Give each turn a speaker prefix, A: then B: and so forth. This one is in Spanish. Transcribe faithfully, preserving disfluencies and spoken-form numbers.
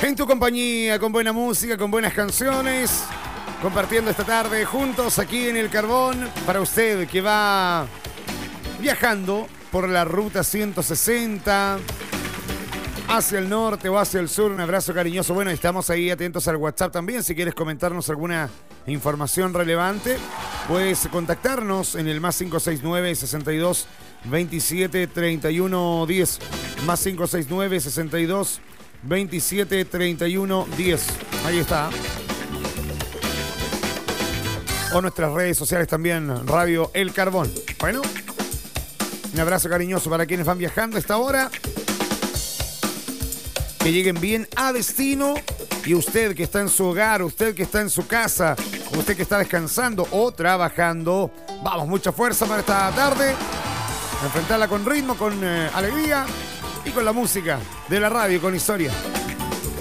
A: En tu compañía, con buena música, con buenas canciones, compartiendo esta tarde juntos aquí en El Carbón. Para usted que va viajando por la ruta ciento sesenta hacia el norte o hacia el sur, un abrazo cariñoso. Bueno, estamos ahí atentos al WhatsApp también. Si quieres comentarnos alguna información relevante, puedes contactarnos en el más cinco seis nueve, sesenta y dos, veintisiete, treinta y uno, diez. Más cinco seis nueve, sesenta y dos, veintisiete, treinta y uno, diez. Ahí está. O nuestras redes sociales también, Radio El Carbón. Bueno, un abrazo cariñoso para quienes van viajando a esta hora. Que lleguen bien a destino. Y usted que está en su hogar, usted que está en su casa, usted que está descansando o trabajando, vamos, mucha fuerza para esta tarde. Enfrentarla con ritmo, con eh, alegría y con la música de la radio, con historia.